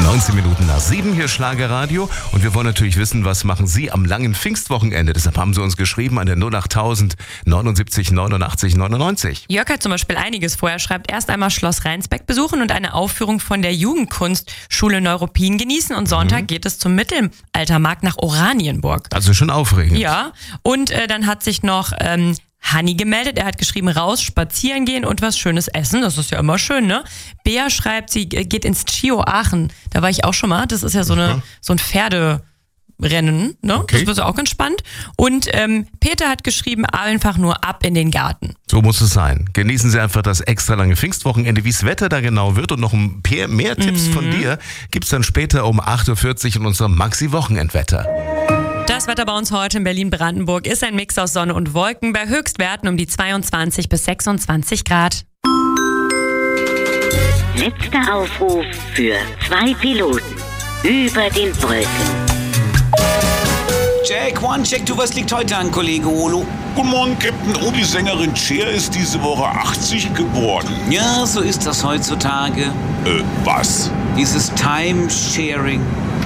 19 Minuten nach 7 hier Schlagerradio und wir wollen natürlich wissen, was machen Sie am langen Pfingstwochenende? Deshalb haben Sie uns geschrieben an der 08000 79 89 99. Jörg hat zum Beispiel einiges vor. Er schreibt, erst einmal Schloss Rheinsbeck besuchen und eine Aufführung von der Jugendkunstschule Neuruppin genießen und Sonntag geht es zum Mittelaltermarkt nach Oranienburg. Also schon aufregend. Ja, und dann hat sich noch Hanni gemeldet. Er hat geschrieben, raus, spazieren gehen und was Schönes essen. Das ist ja immer schön, ne? Bea schreibt, sie geht ins Chio Aachen. Da war ich auch schon mal. Das ist ja so ein Pferderennen, ne? Okay. Das wird auch ganz spannend. Und Peter hat geschrieben, einfach nur ab in den Garten. So muss es sein. Genießen Sie einfach das extra lange Pfingstwochenende. Wie das Wetter da genau wird und noch ein paar mehr Tipps von dir gibt's dann später um 8.40 Uhr in unserem Maxi-Wochenendwetter. Das Wetter bei uns heute in Berlin-Brandenburg ist ein Mix aus Sonne und Wolken bei Höchstwerten um die 22 bis 26 Grad. Letzter Aufruf für 2 Piloten über den Wolken. Check, one, check, du, was liegt heute an, Kollege Olo? Guten Morgen, Captain. Oh, die Sängerin Cher ist diese Woche 80 geworden. Ja, so ist das heutzutage. Was? Dieses Time-Sharing.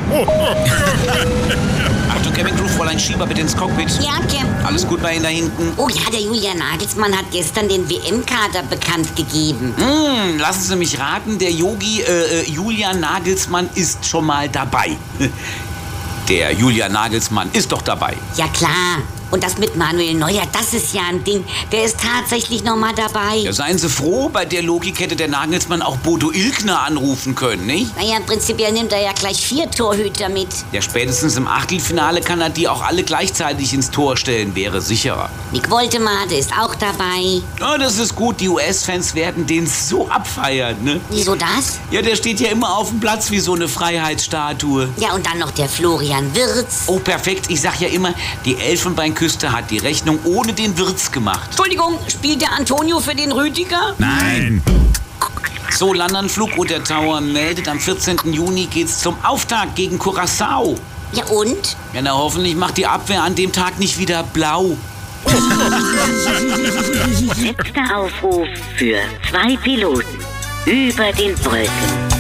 Achtung, Cabin Crew, Fräulein Schieber, bitte ins Cockpit. Ja, Captain. Alles gut bei Ihnen da hinten? Oh ja, der Julian Nagelsmann hat gestern den WM-Kader bekannt gegeben. Lassen Sie mich raten, der Yogi Julian Nagelsmann ist schon mal dabei. Der Julian Nagelsmann ist doch dabei. Ja, klar. Und das mit Manuel Neuer, das ist ja ein Ding. Der ist tatsächlich noch mal dabei. Ja, seien Sie froh, bei der Logik hätte der Nagelsmann auch Bodo Illgner anrufen können, nicht? Naja, prinzipiell nimmt er ja gleich 4 Torhüter mit. Ja, spätestens im Achtelfinale kann er die auch alle gleichzeitig ins Tor stellen, wäre sicherer. Nick Woltemade ist auch dabei. Ja, das ist gut, die US-Fans werden den so abfeiern, ne? Wieso das? Ja, der steht ja immer auf dem Platz wie so eine Freiheitsstatue. Ja, und dann noch der Florian Wirtz. Oh, perfekt, ich sag ja immer, die Elfenbeinküste hat die Rechnung ohne den Wirtz gemacht. Entschuldigung, spielt der Antonio für den Rüdiger? Nein. So, Landanflug oder Tower meldet, am 14. Juni geht's zum Auftakt gegen Curaçao. Ja, und? Ja, na, hoffentlich macht die Abwehr an dem Tag nicht wieder blau. Letzter Aufruf für 2 Piloten über den Wolken.